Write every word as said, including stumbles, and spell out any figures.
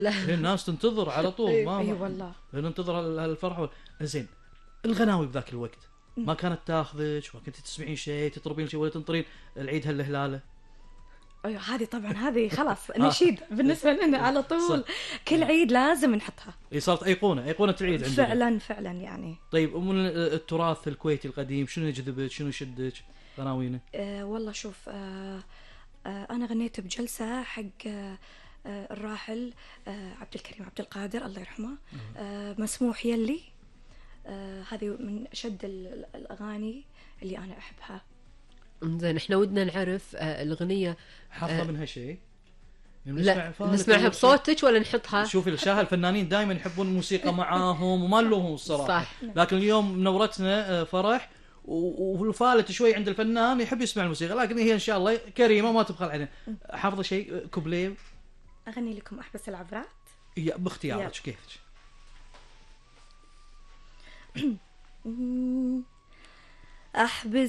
لا هي الناس تنتظر على طول، اي ما أي ما- والله. ننتظر هال- هالفرحه. زين، الغناوي بذاك الوقت مم. ما كانت تاخذك، ما كنت تسمعين شيء، تطلبين شيء، ولا تنطرين العيد هالهلاله؟ ايوه هذه طبعا هذه خلاص آه. نشيد بالنسبه لنا على طول، صح. كل عيد لازم نحطها. هي صارت ايقونه، ايقونه العيد عندنا. فعلا فعلا يعني. طيب، ومن التراث الكويتي القديم شنو يجذبك، شنو يشدك غناوينه؟ آه والله شوف، آه آه انا غنيت بجلسه حق آه آه الراحل آه عبد الكريم عبد القادر الله يرحمه، آه مسموح يلي. آه هذه من اشد ال- الاغاني اللي انا احبها. زين، احنا ودنا نعرف آه الاغنيه. حافظه آه منها شيء؟ يعني لا فالك نسمعها أول شيء. بصوتك ولا نحطها؟ شوفي الشاهل الفنانين دائما يحبون الموسيقى معاهم وما لهم الصراحه. صح. لكن اليوم منورتنا آه، فرح، و- والفالت شوي عند الفنان يحب يسمع الموسيقى، لكن هي ان شاء الله كريمه ما تبخل علينا. حافظه شيء آه، كوبليه؟ اغني لكم احبس العبرات. يا باختيارك يلا. كيفك. احبس